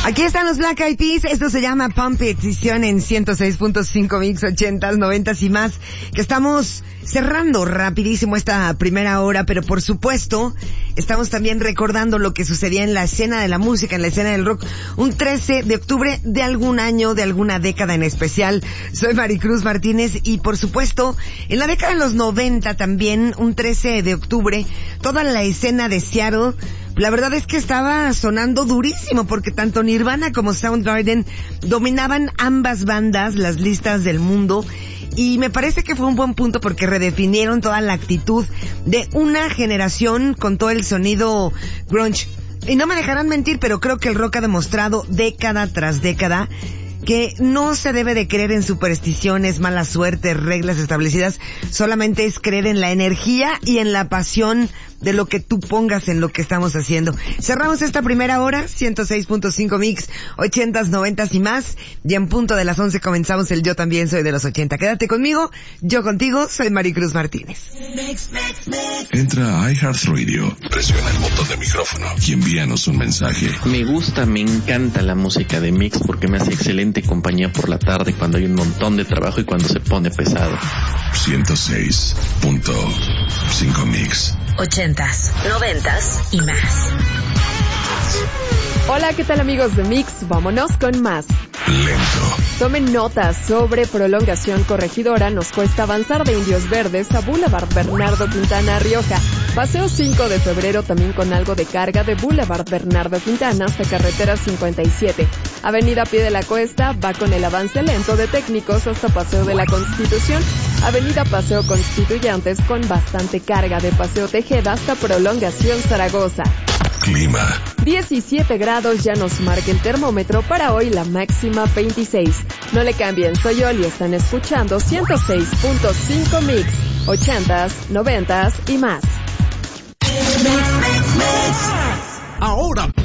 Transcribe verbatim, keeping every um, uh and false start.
Aquí están los Black Eyed Peas, esto se llama Pump It, edición en ciento seis punto cinco Mix, ochentas, noventas y más, que estamos cerrando rapidísimo esta primera hora, pero por supuesto, estamos también recordando lo que sucedía en la escena de la música, en la escena del rock, un trece de octubre de algún año, de alguna década en especial. Soy Maricruz Martínez y por supuesto, en la década de los noventa también, un trece de octubre, toda la escena de Seattle, la verdad es que estaba sonando durísimo porque tanto Nirvana como Soundgarden dominaban ambas bandas las listas del mundo y me parece que fue un buen punto porque redefinieron toda la actitud de una generación con todo el sonido grunge. Y no me dejarán mentir, pero creo que el rock ha demostrado década tras década que no se debe de creer en supersticiones, mala suerte, reglas establecidas, solamente es creer en la energía y en la pasión de lo que tú pongas en lo que estamos haciendo. Cerramos esta primera hora, ciento seis punto cinco Mix, ochentas, noventas y más, y en punto de las once comenzamos el Yo También Soy de los ochenta. Quédate conmigo, yo contigo, soy Maricruz Martínez. Entra a iHeartRadio, presiona el botón de micrófono y envíanos un mensaje. Me gusta, me encanta la música de Mix porque me hace excelente compañía por la tarde cuando hay un montón de trabajo y cuando se pone pesado. ciento seis punto cinco Mix. Ochentas, noventas y más. Hola, ¿qué tal amigos de Mix? Vámonos con más. Lento. Tomen nota, sobre prolongación corregidora nos cuesta avanzar de Indios Verdes a Boulevard Bernardo Quintana Rioja. Paseo cinco de febrero también con algo de carga de Boulevard Bernardo Quintana hasta carretera cincuenta y siete. Avenida Pie de la Cuesta va con el avance lento de técnicos hasta Paseo de la Constitución. Avenida Paseo Constituyentes con bastante carga de Paseo Tejeda hasta prolongación Zaragoza. Clima. diecisiete grados ya nos marca el termómetro, para hoy la máxima veintiséis. No le cambien, soy Oli, están escuchando ciento seis punto cinco Mix, ochentas, noventas y más. Ahora